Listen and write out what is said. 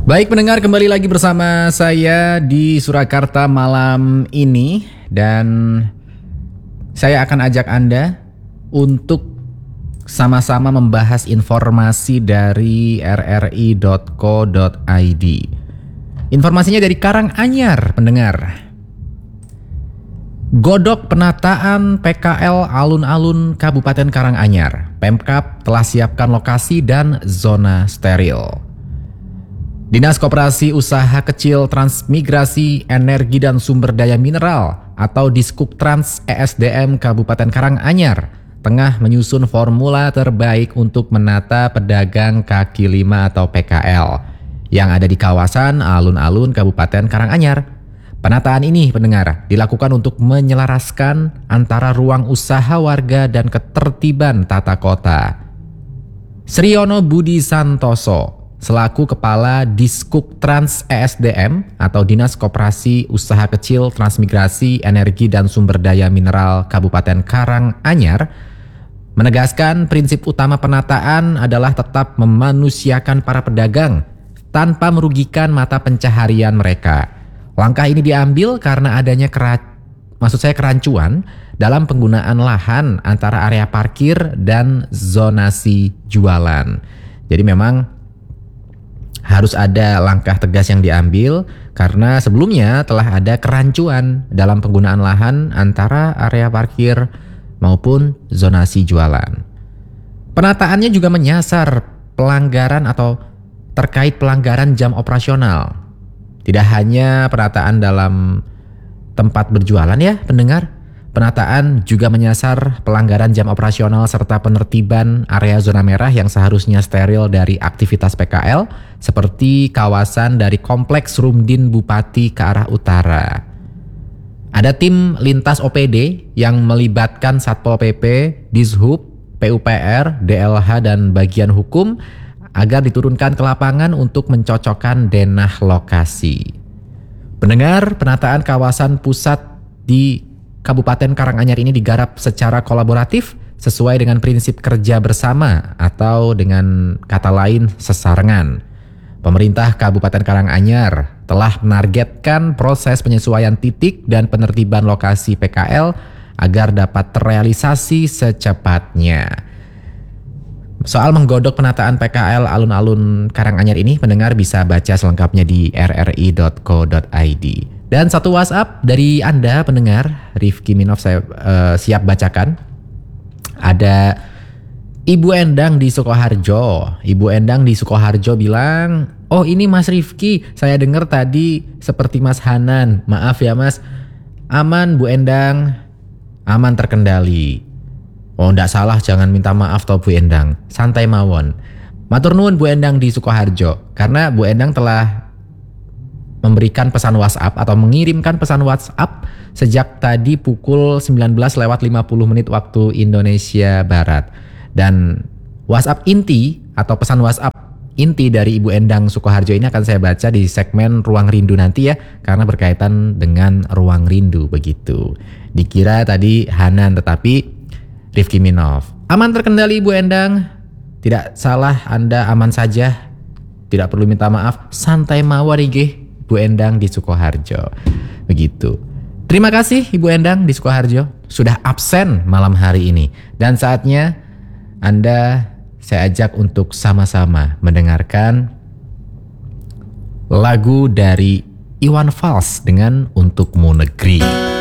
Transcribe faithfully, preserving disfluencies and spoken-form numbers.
Baik pendengar, kembali lagi bersama saya di Surakarta malam ini. Dan saya akan ajak Anda untuk sama-sama membahas informasi dari r r i dot co dot i d. Informasinya dari Karanganyar, pendengar. Godok penataan P K L alun-alun Kabupaten Karanganyar. Pemkab telah siapkan lokasi dan zona steril. Dinas Koperasi Usaha Kecil Transmigrasi Energi dan Sumber Daya Mineral atau Diskuptrans E S D M Kabupaten Karanganyar tengah menyusun formula terbaik untuk menata pedagang kaki lima atau P K L yang ada di kawasan alun-alun Kabupaten Karanganyar. Penataan ini, pendengar, dilakukan untuk menyelaraskan antara ruang usaha warga dan ketertiban tata kota. Sriono Budi Santoso selaku Kepala Diskuptrans E S D M atau Dinas Koperasi Usaha Kecil Transmigrasi Energi dan Sumber Daya Mineral Kabupaten Karanganyar menegaskan prinsip utama penataan adalah tetap memanusiakan para pedagang tanpa merugikan mata pencaharian mereka. Langkah ini diambil karena adanya kera, maksud saya kerancuan dalam penggunaan lahan antara area parkir dan zonasi jualan. Jadi memang harus ada langkah tegas yang diambil karena sebelumnya telah ada kerancuan dalam penggunaan lahan antara area parkir maupun zonasi jualan. Penataannya juga menyasar pelanggaran atau terkait pelanggaran jam operasional. Tidak hanya penataan dalam tempat berjualan ya pendengar, penataan juga menyasar pelanggaran jam operasional serta penertiban area zona merah yang seharusnya steril dari aktivitas P K L seperti kawasan dari Kompleks Rumdin Bupati ke arah utara. Ada tim lintas O P D yang melibatkan Satpol P P, Dishub, P U P R, D L H dan bagian hukum agar diturunkan ke lapangan untuk mencocokkan denah lokasi. Pendengar, penataan kawasan pusat di Kabupaten Karanganyar ini digarap secara kolaboratif sesuai dengan prinsip kerja bersama atau dengan kata lain sesarengan. Pemerintah Kabupaten Karanganyar telah menargetkan proses penyesuaian titik dan penertiban lokasi P K L agar dapat terrealisasi secepatnya. Soal menggodok penataan P K L alun-alun Karanganyar ini, pendengar bisa baca selengkapnya di r r i dot co dot i d. Dan satu WhatsApp dari Anda pendengar, Rifki Minov, saya uh, siap bacakan. Ada Ibu Endang di Sukoharjo. Ibu Endang di Sukoharjo bilang, "Oh ini Mas Rifki, saya dengar tadi seperti Mas Hanan. Maaf ya Mas, aman Bu Endang, aman terkendali." Oh ndak salah, jangan minta maaf toh Bu Endang, santai mawon. Matur nuwun Bu Endang di Sukoharjo, karena Bu Endang telah memberikan pesan WhatsApp atau mengirimkan pesan WhatsApp sejak tadi pukul sembilan belas lewat lima puluh menit waktu Indonesia Barat. Dan WhatsApp inti atau pesan WhatsApp inti dari Ibu Endang Sukoharjo ini akan saya baca di segmen Ruang Rindu nanti ya, karena berkaitan dengan Ruang Rindu begitu. Dikira tadi Hanan tetapi Rifki Minov. Aman terkendali Bu Endang, tidak salah, Anda aman saja, tidak perlu minta maaf, santai mawon nggih Bu Endang di Sukoharjo. Begitu. Terima kasih Ibu Endang di Sukoharjo sudah absen malam hari ini. Dan saatnya Anda saya ajak untuk sama-sama mendengarkan lagu dari Iwan Fals dengan Untukmu Negeri.